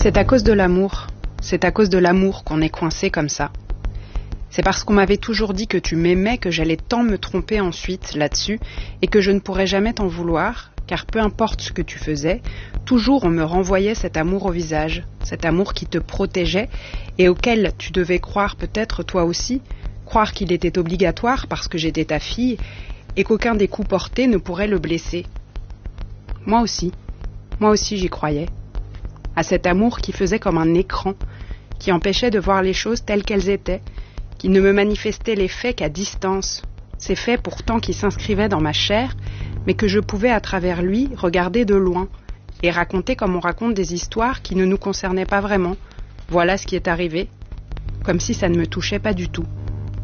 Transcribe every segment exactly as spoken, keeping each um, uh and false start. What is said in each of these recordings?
C'est à cause de l'amour. C'est à cause de l'amour qu'on est coincé comme ça. C'est parce qu'on m'avait toujours dit que tu m'aimais que j'allais tant me tromper ensuite là-dessus et que je ne pourrais jamais t'en vouloir, car peu importe ce que tu faisais, toujours on me renvoyait cet amour au visage, cet amour qui te protégeait et auquel tu devais croire peut-être toi aussi, croire qu'il était obligatoire parce que j'étais ta fille et qu'aucun des coups portés ne pourrait le blesser. Moi aussi, moi aussi j'y croyais. À cet amour qui faisait comme un écran, qui empêchait de voir les choses telles qu'elles étaient, qui ne me manifestait les faits qu'à distance, ces faits pourtant qui s'inscrivaient dans ma chair, mais que je pouvais à travers lui regarder de loin, et raconter comme on raconte des histoires qui ne nous concernaient pas vraiment. Voilà ce qui est arrivé, comme si ça ne me touchait pas du tout.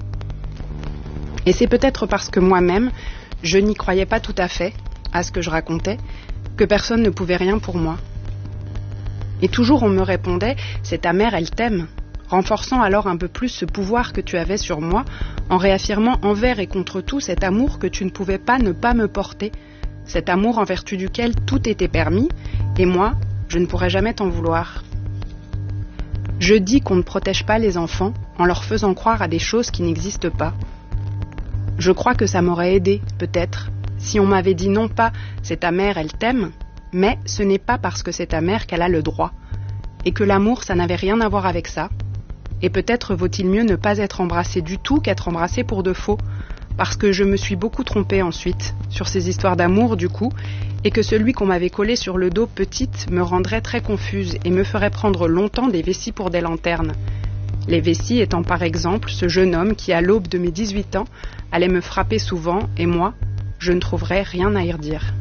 Et c'est peut-être parce que moi-même, je n'y croyais pas tout à fait, à ce que je racontais, que personne ne pouvait rien pour moi. Et toujours on me répondait « c'est ta mère, elle t'aime », renforçant alors un peu plus ce pouvoir que tu avais sur moi, en réaffirmant envers et contre tout cet amour que tu ne pouvais pas ne pas me porter, cet amour en vertu duquel tout était permis, et moi, je ne pourrais jamais t'en vouloir. Je dis qu'on ne protège pas les enfants en leur faisant croire à des choses qui n'existent pas. Je crois que ça m'aurait aidé, peut-être, si on m'avait dit non pas « c'est ta mère, elle t'aime », mais ce n'est pas parce que c'est ta mère qu'elle a le droit, et que l'amour, ça n'avait rien à voir avec ça. Et peut-être vaut-il mieux ne pas être embrassé du tout qu'être embrassé pour de faux, parce que je me suis beaucoup trompée ensuite, sur ces histoires d'amour du coup, et que celui qu'on m'avait collé sur le dos petite me rendrait très confuse et me ferait prendre longtemps des vessies pour des lanternes. Les vessies étant par exemple ce jeune homme qui, à l'aube de mes dix-huit ans, allait me frapper souvent, et moi, je ne trouverais rien à y redire.